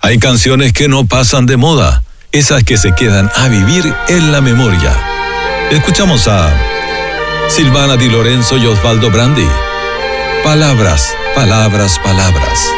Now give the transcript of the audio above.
Hay canciones que no pasan de moda, esas que se quedan a vivir en la memoria. Escuchamos a Silvana Di Lorenzo y Osvaldo Brandi. Palabras, palabras, palabras.